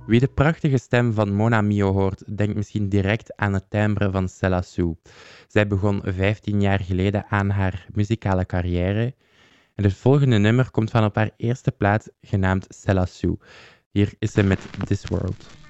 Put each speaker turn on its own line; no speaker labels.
Wie de prachtige stem van Mona Mio hoort, denkt misschien direct aan het timbre van Céla Sou. Zij begon 15 jaar geleden aan haar muzikale carrière. En het volgende nummer komt van op haar eerste plaat, genaamd Céla Sou. Hier is ze met This World.